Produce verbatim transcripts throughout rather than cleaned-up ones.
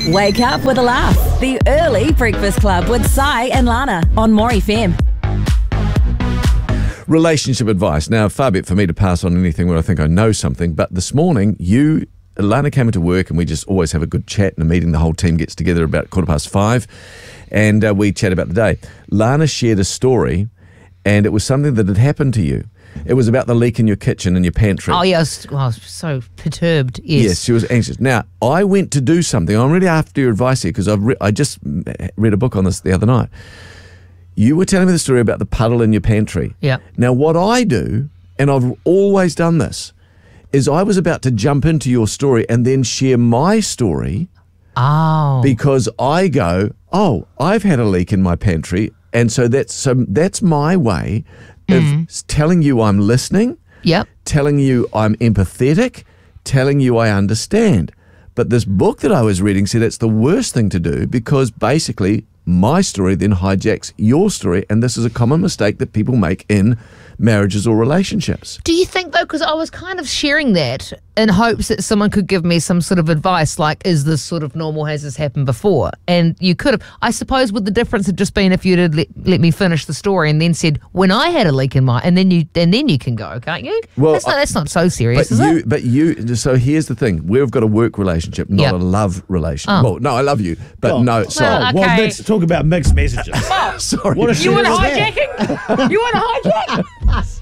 Wake up with a laugh. The Early Breakfast Club with Sai and Lana on More F M. Relationship advice. Now, far be it for me to pass on anything where I think I know something, but this morning, you, Lana came into work and we just always have a good chat in a meeting. The whole team gets together about quarter past five and uh, we chat about the day. Lana shared a story and it was something that had happened to you. It was about the leak in your kitchen and your pantry. Oh, yeah, I was, well, I was so perturbed, yes. Yes, she was anxious. Now, I went to do something. I'm really after your advice here because I've re- I just read a book on this the other night. You were telling me the story about the puddle in your pantry. Yeah. Now, what I do, and I've always done this, is I was about to jump into your story and then share my story. Oh. Because I go, oh, I've had a leak in my pantry, and so that's so that's my way of mm. telling you I'm listening, yep. telling you I'm empathetic, telling you I understand. But this book that I was reading said it's the worst thing to do because basically my story then hijacks your story, and this is a common mistake that people make in marriages or relationships. Do you think, though, because I was kind of sharing that in hopes that someone could give me some sort of advice, like, is this sort of normal? Has this happened before? And you could have, I suppose, with the difference had just been if you'd have let, let me finish the story and then said, when I had a leak in my, and then you and then you can go, can't you? Well, that's not, that's not so serious, but is you, it? But you, so here's the thing. We've got a work relationship, not yep. a love relationship. Oh. Well, no, I love you, but oh. no, sorry. Well, okay. Well, let's talk about mixed messages. Oh, sorry. What a you want shit is hijacking? You want to hijack?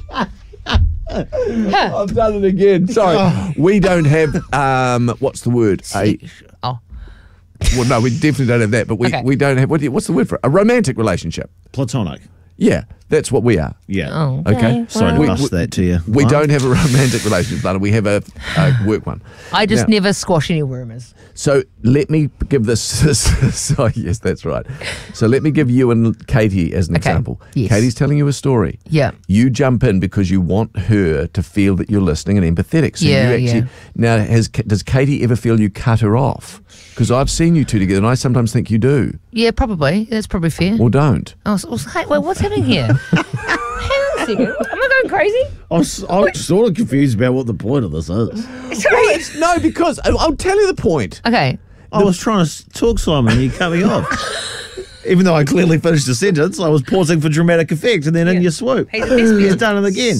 I've done it again. Sorry. We don't have, um, what's the word? A, oh. Well, no, we definitely don't have that, but we, Okay. we don't have, what do you, what's the word for it? A romantic relationship. Platonic. Yeah, that's what we are. Yeah. Oh, Okay. Sorry to We- bust we- that to you. We What? don't have a romantic relationship, Lana. We have a, a work one. I just Now- never squash any rumours. So let me give this. So yes, that's right. So let me give you and Katie as an Okay. example. Yes. Katie's telling you a story. Yeah. You jump in because you want her to feel that you're listening and empathetic. So Yeah, you actually yeah. now has does Katie ever feel you cut her off? Because I've seen you two together, and I sometimes think you do. Yeah, probably. That's probably fair. Or don't. Oh, so, so, hey, well, what's happening here? Hang on a second. Am I going crazy? I was, I'm sort of confused about what the point of this is. Sorry. Well, it's, no, because I'll I'll tell you the point. Okay. I was trying to talk, Simon, and you cut me off. Even though I clearly finished the sentence, I was pausing for dramatic effect, and then in Yeah. your swoop, He's a thespian. he's done it again.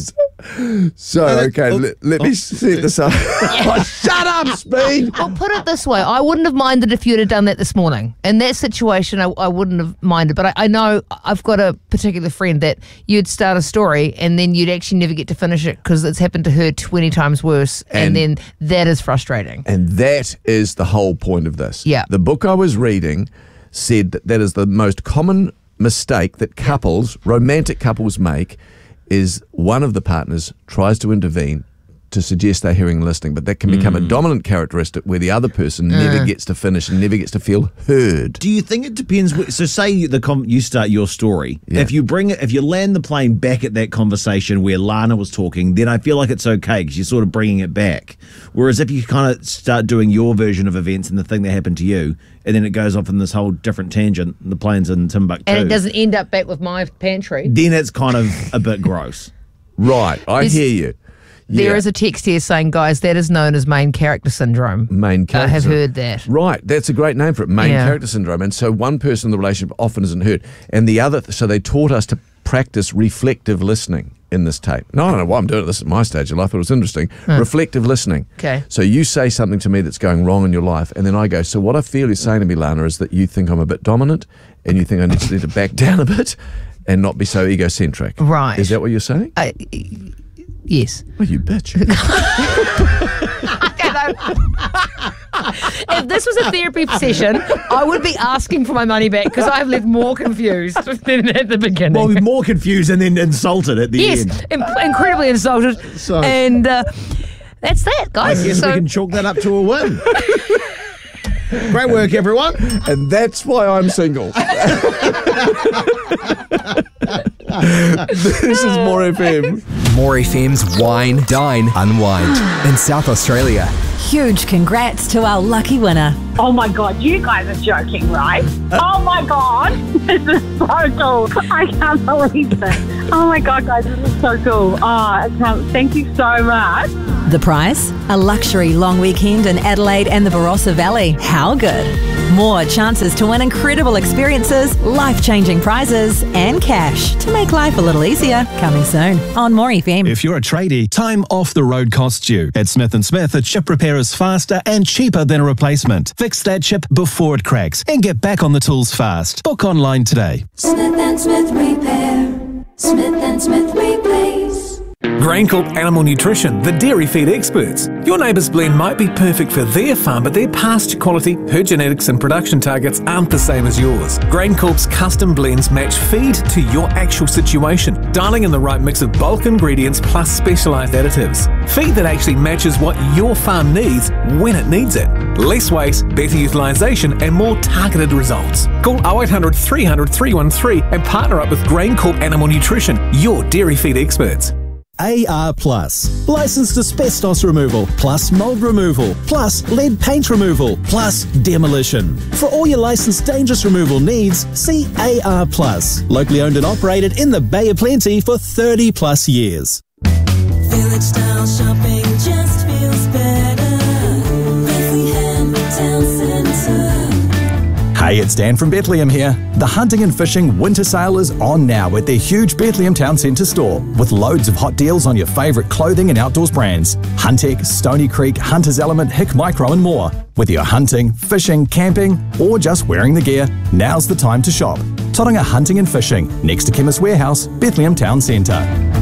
So that- okay, oh, let, let me oh. set this up. Oh, shut up, Speed. Well, put it this way. I wouldn't have minded if you'd have done that this morning. In that situation, I, I wouldn't have minded. But I, I know I've got a particular friend that you'd start a story and then you'd actually never get to finish it because it's happened to her twenty times worse. And, And- then that is frustrating. And that is the whole point of this. Yeah. The book I was reading said that that is the most common mistake that couples, romantic couples make, is one of the partners tries to intervene to suggest they're hearing and listening, but that can become a dominant characteristic where the other person never gets to finish and never gets to feel heard. Do you think it depends? wh- So, say you, the com- you start your story. Yeah. If you bring it, if you land the plane back at that conversation where Lana was talking, then I feel like it's okay because you're sort of bringing it back. Whereas if you kind of start doing your version of events and the thing that happened to you, and then it goes off in this whole different tangent, and the plane's in Timbuktu, And it doesn't end up back with my pantry. then it's kind of a bit gross. Right, I There's- hear you. There Yeah. is a text here saying, guys, that is known as main character syndrome. Main character. I have heard that. Right, that's a great name for it, main Yeah. character syndrome. And so one person in the relationship often isn't heard. And the other, so they taught us to practice reflective listening in this tape. No, I don't know why I'm doing this at my stage of life, but it was interesting. Reflective listening. Okay. So you say something to me that's going wrong in your life, and then I go, so what I feel you're saying to me, Lana, is that you think I'm a bit dominant, and you think I need to, need to back down a bit and not be so egocentric. Right. Is that what you're saying? I, yes. Oh, you bitch. If this was a therapy session, I would be asking for my money back because I've left more confused than at the beginning. Well, we're more confused and then insulted at the yes, end. in- incredibly insulted. So- and uh, that's that, I guys. guess So, we can chalk that up to a win. Great work, everyone. And that's why I'm single. This is More F M. More F M's Wine, Dine, Unwind in South Australia. Huge congrats to our lucky winner. Oh my God, you guys are joking, right? Oh my God, this is so cool. I can't believe it. Oh my God, guys, this is so cool. Oh, I can't, thank you so much. The prize? A luxury long weekend in Adelaide and the Barossa Valley. How good? More chances to win incredible experiences, life-changing prizes, and cash to make life a little easier. Coming soon on More F M. If you're a tradie, time off the road costs you. At Smith and Smith, a chip repair is faster and cheaper than a replacement. Fix that chip before it cracks and get back on the tools fast. Book online today. Smith and Smith Repair. Smith and Smith Replace. GrainCorp Animal Nutrition, the dairy feed experts. Your neighbour's blend might be perfect for their farm, but their pasture quality, herd genetics and production targets aren't the same as yours. GrainCorp's custom blends match feed to your actual situation, dialing in the right mix of bulk ingredients plus specialised additives. Feed that actually matches what your farm needs when it needs it. Less waste, better utilisation and more targeted results. Call oh eight hundred, three hundred, three one three and partner up with GrainCorp Animal Nutrition, your dairy feed experts. A R Plus. Licensed asbestos removal, plus mold removal, plus lead paint removal, plus demolition. For all your licensed dangerous removal needs, see A R Plus. Locally owned and operated in the Bay of Plenty for thirty plus years. Village style shopping just feels better. Bethlehem Town Centre. Hey, it's Dan from Bethlehem here. The Hunting and Fishing Winter Sale is on now at their huge Bethlehem Town Centre store with loads of hot deals on your favourite clothing and outdoors brands. Huntec, Stony Creek, Hunter's Element, Hick Micro and more. Whether you're hunting, fishing, camping or just wearing the gear, now's the time to shop. Tauranga Hunting and Fishing, next to Chemist Warehouse, Bethlehem Town Centre.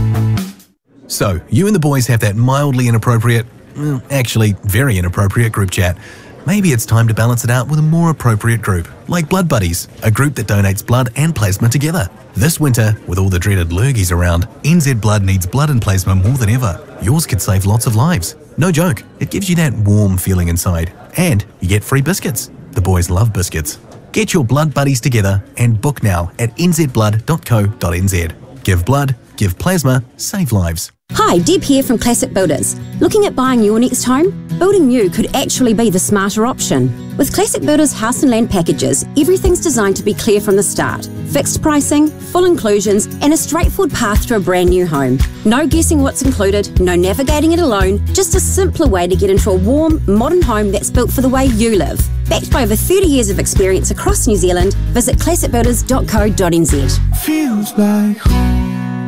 So, you and the boys have that mildly inappropriate, well, actually very inappropriate group chat. Maybe it's time to balance it out with a more appropriate group, like Blood Buddies, a group that donates blood and plasma together. This winter, with all the dreaded lurgies around, N Z Blood needs blood and plasma more than ever. Yours could save lots of lives. No joke, it gives you that warm feeling inside. And you get free biscuits. The boys love biscuits. Get your Blood Buddies together and book now at n z blood dot co dot n z. Give blood, give plasma, save lives. Hi, Deb here from Classic Builders. Looking at buying your next home? Building new could actually be the smarter option. With Classic Builders house and land packages, everything's designed to be clear from the start. Fixed pricing, full inclusions, and a straightforward path to a brand new home. No guessing what's included, no navigating it alone, just a simpler way to get into a warm, modern home that's built for the way you live. Backed by over thirty years of experience across New Zealand, visit classic builders dot co dot n z. Feels like home.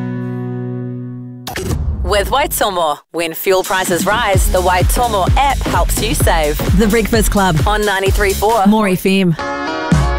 With Waitomo, when fuel prices rise, the Waitomo app helps you save. The Breakfast Club on ninety-three point four More F M.